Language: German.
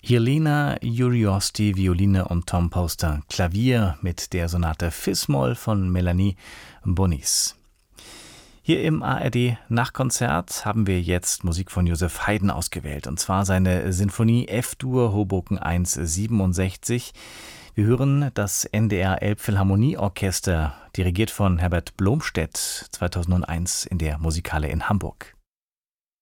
Jelena Juriosti, Violine und Tom Poster, Klavier mit der Sonate Fis-Moll von Melanie Bonis. Hier im ARD Nachtkonzert haben wir jetzt Musik von Joseph Haydn ausgewählt, und zwar seine Sinfonie F-Dur Hoboken 167. Wir hören das NDR Elbphilharmonieorchester, dirigiert von Herbert Blomstedt, 2001 in der Musikhalle in Hamburg.